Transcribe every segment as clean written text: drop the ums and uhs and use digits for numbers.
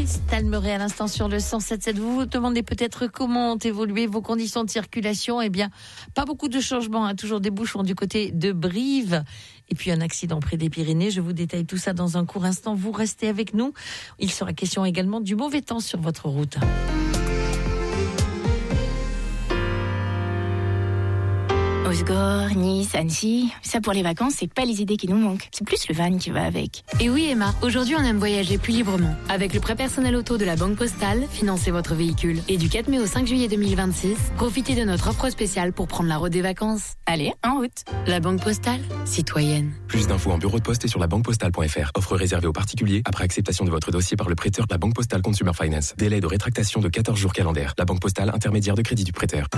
Patrice Talmeret à l'instant sur le 107.7. Vous vous demandez peut-être comment ont évolué vos conditions de circulation. Eh bien, pas beaucoup de changements, toujours des bouchons du côté de Brive. Et puis un accident près des Pyrénées. Je vous détaille tout ça dans un court instant. Vous restez avec nous. Il sera question également du mauvais temps sur votre route. Osgore, Nice, Annecy, ça pour les vacances, c'est pas les idées qui nous manquent. C'est plus le van qui va avec. Et oui Emma, aujourd'hui on aime voyager plus librement. Avec le prêt personnel auto de la Banque Postale, financez votre véhicule. Et du 4 mai au 5 juillet 2026, profitez de notre offre spéciale pour prendre la route des vacances. Allez, en route. La Banque Postale, citoyenne. Plus d'infos en bureau de poste et sur labanquepostale.fr. Offre réservée aux particuliers après acceptation de votre dossier par le prêteur. La Banque Postale Consumer Finance. Délai de rétractation de 14 jours calendaires. La Banque Postale, intermédiaire de crédit du prêteur.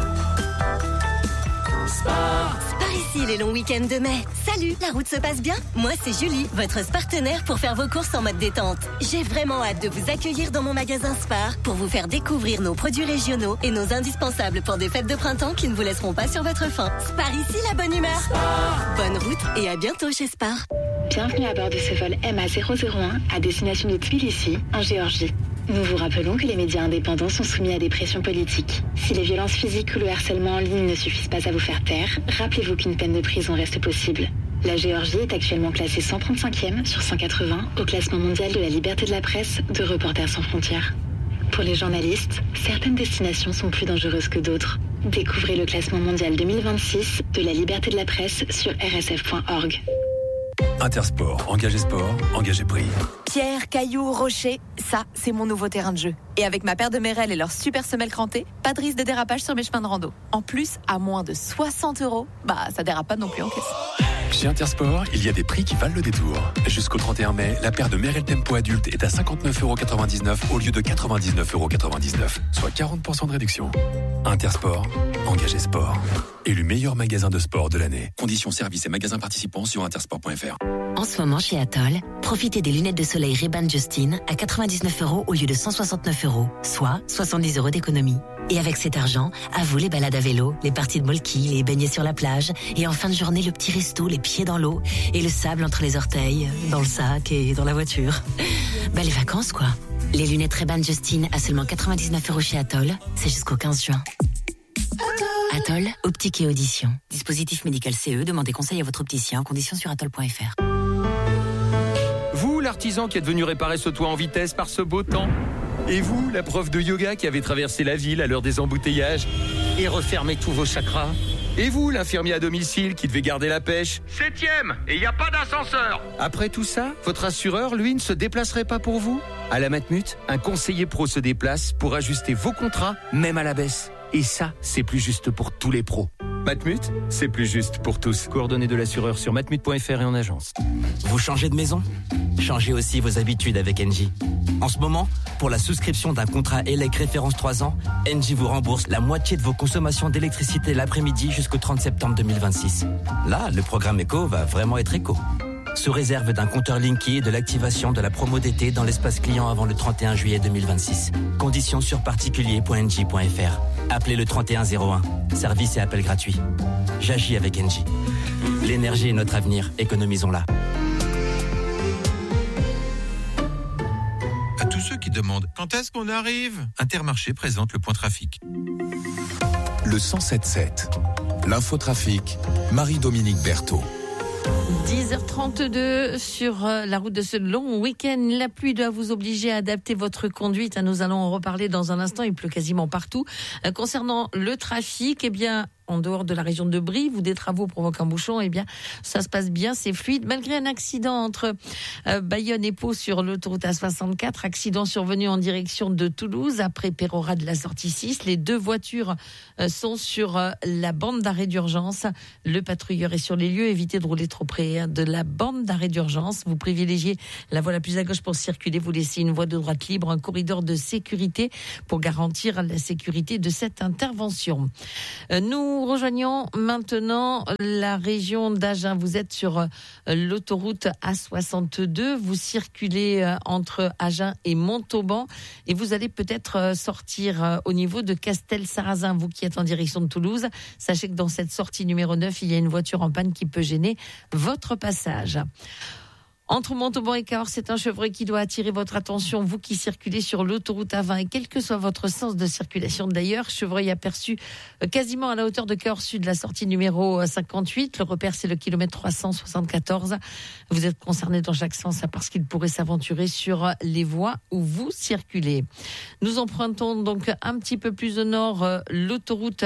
Spar ici les longs week-ends de mai. Salut, la route se passe bien? Moi c'est Julie, votre partenaire pour faire vos courses en mode détente. J'ai vraiment hâte de vous accueillir dans mon magasin Spar pour vous faire découvrir nos produits régionaux et nos indispensables pour des fêtes de printemps qui ne vous laisseront pas sur votre faim. Spar ici la bonne humeur. Spar. Bonne route et à bientôt chez Spar. Bienvenue à bord de ce vol MA001 à destination de Tbilissi, en Géorgie. Nous vous rappelons que les médias indépendants sont soumis à des pressions politiques. Si les violences physiques ou le harcèlement en ligne ne suffisent pas à vous faire taire, rappelez-vous qu'une peine de prison reste possible. La Géorgie est actuellement classée 135e sur 180 au classement mondial de la liberté de la presse de Reporters sans frontières. Pour les journalistes, certaines destinations sont plus dangereuses que d'autres. Découvrez le classement mondial 2026 de la liberté de la presse sur rsf.org. Intersport, engagé sport, engagé prix. Pierre, cailloux, rochers, ça, c'est mon nouveau terrain de jeu. Et avec ma paire de Merrell et leur super semelle crantée, pas de risque de dérapage sur mes chemins de rando. En plus, à moins de 60 €, ça dérape pas non plus en caisse. Chez Intersport, il y a des prix qui valent le détour. Jusqu'au 31 mai, la paire de Merrell Tempo adulte est à 59,99 € au lieu de 99,99 €, soit 40% de réduction. Intersport, engagé sport. Élu meilleur magasin de sport de l'année. Conditions services et magasins participants sur intersport.fr. En ce moment, chez Atoll, profitez des lunettes de soleil Ray-Ban Justin à 99 € au lieu de 169 €, soit 70 € d'économie. Et avec cet argent, à vous les balades à vélo, les parties de molki, les baignets sur la plage, et en fin de journée, le petit resto, les pieds dans l'eau, et le sable entre les orteils, dans le sac et dans la voiture. Les vacances, quoi. Les lunettes Ray-Ban Justin à seulement 99 € chez Atoll, c'est jusqu'au 15 juin. Atoll, optique et audition. Dispositif médical CE, demandez conseil à votre opticien, conditions sur atoll.fr. Vous, l'artisan qui êtes venu réparer ce toit en vitesse par ce beau temps. Et vous, la prof de yoga qui avait traversé la ville à l'heure des embouteillages et refermé tous vos chakras. Et vous, l'infirmier à domicile qui devait garder la pêche. 7e, et il n'y a pas d'ascenseur. Après tout ça, votre assureur, lui, ne se déplacerait pas pour vous? À la Matmut, un conseiller pro se déplace pour ajuster vos contrats, même à la baisse. Et ça, c'est plus juste pour tous les pros. Matmut, c'est plus juste pour tous. Coordonnées de l'assureur sur matmut.fr et en agence. Vous changez de maison? Changez aussi vos habitudes avec Engie. En ce moment, pour la souscription d'un contrat ELEC référence 3 ans, Engie vous rembourse la moitié de vos consommations d'électricité l'après-midi jusqu'au 30 septembre 2026. Là, le programme éco va vraiment être éco. Sous réserve d'un compteur Linky et de l'activation de la promo d'été dans l'espace client avant le 31 juillet 2026. Conditions sur particulier.engie.fr. Appelez le 3101. Service et appel gratuit. J'agis avec Engie. L'énergie est notre avenir. Économisons-la. À tous ceux qui demandent quand est-ce qu'on arrive, Intermarché présente le point trafic. Le 107.7. L'infotrafic, Marie-Dominique Berthaud. 10h32 sur la route de ce long week-end. La pluie doit vous obliger à adapter votre conduite. Nous allons en reparler dans un instant. Il pleut quasiment partout. Concernant le trafic, en dehors de la région de Brive où des travaux provoquent un bouchon, ça se passe bien, c'est fluide. Malgré un accident entre Bayonne et Pau sur l'autoroute A64, accident survenu en direction de Toulouse après pérorade de la sortie 6. Les deux voitures sont sur la bande d'arrêt d'urgence. Le patrouilleur est sur les lieux. Évitez de rouler trop près de la bande d'arrêt d'urgence. Vous privilégiez la voie la plus à gauche pour circuler. Vous laissez une voie de droite libre, un corridor de sécurité pour garantir la sécurité de cette intervention. Nous rejoignons maintenant la région d'Agen. Vous êtes sur l'autoroute A62. Vous circulez entre Agen et Montauban et vous allez peut-être sortir au niveau de Castel-Sarrazin. Vous qui êtes en direction de Toulouse, sachez que dans cette sortie numéro 9, il y a une voiture en panne qui peut gêner votre passage. Entre Montauban et Cahors, c'est un chevreuil qui doit attirer votre attention, vous qui circulez sur l'autoroute A20 et quel que soit votre sens de circulation d'ailleurs. Chevreuil aperçu quasiment à la hauteur de Cahors Sud, la sortie numéro 58. Le repère, c'est le kilomètre 374. Vous êtes concerné dans chaque sens parce qu'il pourrait s'aventurer sur les voies où vous circulez. Nous empruntons donc un petit peu plus au nord l'autoroute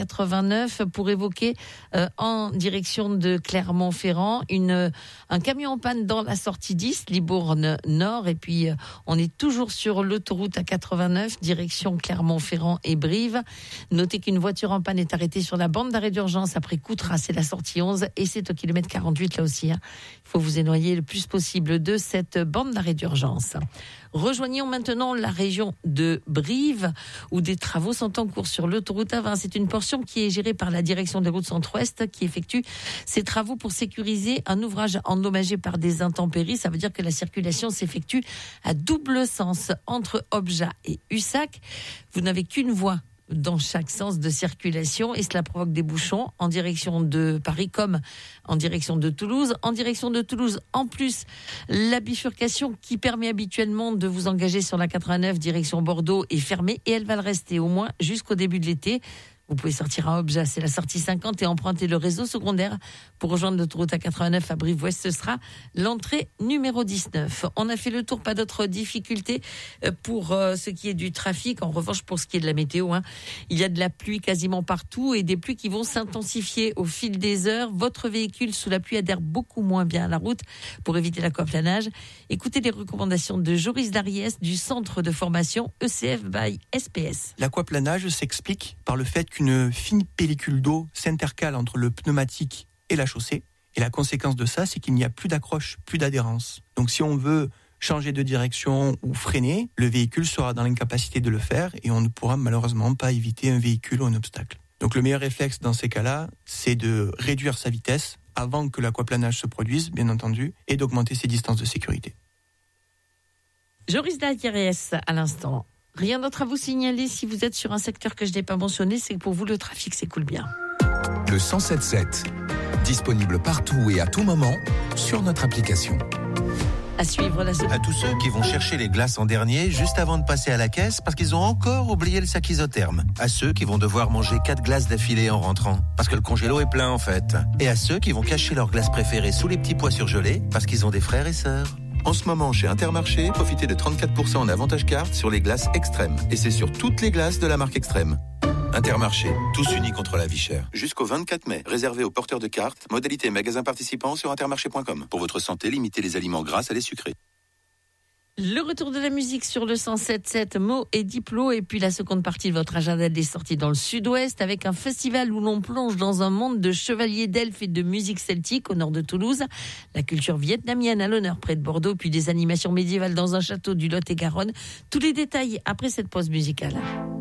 A89 pour évoquer en direction de Clermont-Ferrand un camion en panne dans la sortie 10, Libourne Nord, et puis on est toujours sur l'autoroute A89, direction Clermont-Ferrand et Brive. Notez qu'une voiture en panne est arrêtée sur la bande d'arrêt d'urgence après Coutras, c'est la sortie 11, et c'est au kilomètre 48 là aussi. Il faut vous éloigner le plus possible de cette bande d'arrêt d'urgence. Rejoignons maintenant la région de Brive, où des travaux sont en cours sur l'autoroute A20. C'est une portion qui est gérée par la direction des routes centre-ouest, qui effectue ces travaux pour sécuriser un ouvrage endommagé par des intempéries. Ça veut dire que la circulation s'effectue à double sens entre Objat et Ussac. Vous n'avez qu'une voie dans chaque sens de circulation et cela provoque des bouchons en direction de Paris comme en direction de Toulouse. En direction de Toulouse, en plus, la bifurcation qui permet habituellement de vous engager sur la 89 direction Bordeaux est fermée et elle va le rester au moins jusqu'au début de l'été. Vous pouvez sortir à Objat, c'est la sortie 50 et emprunter le réseau secondaire pour rejoindre l'autoroute A89 à Brive-Ouest. Ce sera l'entrée numéro 19. On a fait le tour, pas d'autres difficultés pour ce qui est du trafic. En revanche, pour ce qui est de la météo, il y a de la pluie quasiment partout et des pluies qui vont s'intensifier au fil des heures. Votre véhicule sous la pluie adhère beaucoup moins bien à la route pour éviter l'aquaplanage. Écoutez les recommandations de Joris Dariès du centre de formation ECF by SPS. L'aquaplanage s'explique par le fait qu'une fine pellicule d'eau s'intercale entre le pneumatique et la chaussée. Et la conséquence de ça, c'est qu'il n'y a plus d'accroche, plus d'adhérence. Donc si on veut changer de direction ou freiner, le véhicule sera dans l'incapacité de le faire et on ne pourra malheureusement pas éviter un véhicule ou un obstacle. Donc le meilleur réflexe dans ces cas-là, c'est de réduire sa vitesse avant que l'aquaplanage se produise, bien entendu, et d'augmenter ses distances de sécurité. Joris Dariès à l'instant. Rien d'autre à vous signaler si vous êtes sur un secteur que je n'ai pas mentionné, c'est que pour vous le trafic s'écoule bien. Le 107.7, disponible partout et à tout moment sur notre application. À suivre la seconde. À tous ceux qui vont chercher les glaces en dernier juste avant de passer à la caisse parce qu'ils ont encore oublié le sac isotherme. À ceux qui vont devoir manger 4 glaces d'affilée en rentrant parce que le congélo est plein en fait. Et à ceux qui vont cacher leurs glaces préférées sous les petits pois surgelés parce qu'ils ont des frères et sœurs. En ce moment, chez Intermarché, profitez de 34% en avantage carte sur les glaces Extrême. Et c'est sur toutes les glaces de la marque Extrême. Intermarché, tous unis contre la vie chère. Jusqu'au 24 mai, réservé aux porteurs de cartes, modalité magasin participant sur intermarché.com. Pour votre santé, limitez les aliments gras à les sucrés. Le retour de la musique sur le 107.7, Mo et Diplo, et puis la seconde partie de votre agenda des sorties dans le sud-ouest avec un festival où l'on plonge dans un monde de chevaliers d'elfes et de musique celtique au nord de Toulouse, la culture vietnamienne à l'honneur près de Bordeaux, puis des animations médiévales dans un château du Lot-et-Garonne. Tous les détails après cette pause musicale.